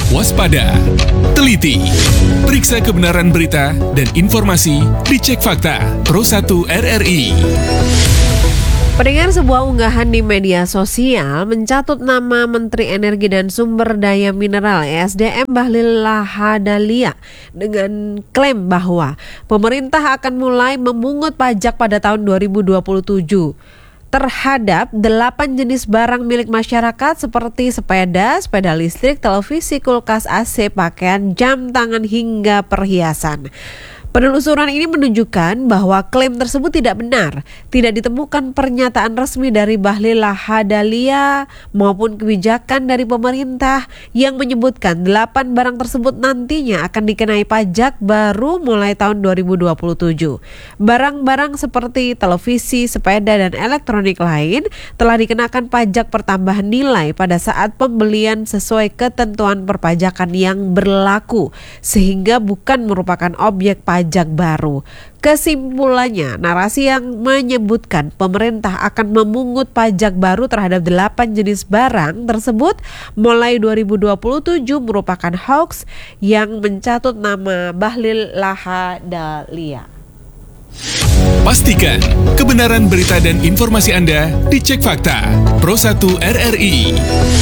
waspada, teliti, periksa kebenaran berita dan informasi dicek fakta Pro1 RRI. Pendengar, sebuah unggahan di media sosial mencatut nama Menteri Energi dan Sumber Daya Mineral (ESDM) Bahlil Lahadalia dengan klaim bahwa pemerintah akan mulai memungut pajak pada tahun 2027 terhadap 8 jenis barang milik masyarakat seperti sepeda, sepeda listrik, televisi, kulkas, AC, pakaian, jam tangan hingga perhiasan. Penelusuran ini menunjukkan bahwa klaim tersebut tidak benar. Tidak ditemukan pernyataan resmi dari Bahlil Lahadalia maupun kebijakan dari pemerintah yang menyebutkan 8 barang tersebut nantinya akan dikenai pajak baru mulai tahun 2027. Barang-barang seperti televisi, sepeda, dan elektronik lain telah dikenakan pajak pertambahan nilai pada saat pembelian sesuai ketentuan perpajakan yang berlaku, sehingga bukan merupakan objek pajak baru. Kesimpulannya, narasi yang menyebutkan pemerintah akan memungut pajak baru terhadap 8 jenis barang tersebut mulai 2027 merupakan hoax yang mencatut nama Bahlil Lahadalia. Pastikan kebenaran berita dan informasi Anda dicek fakta Pro1 RRI.